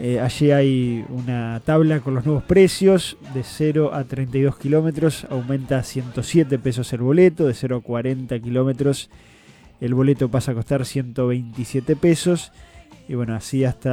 Allí hay una tabla con los nuevos precios. De 0 a 32 kilómetros aumenta a 107 pesos el boleto. De 0 a 40 kilómetros el boleto pasa a costar 127 pesos. Y bueno, así hasta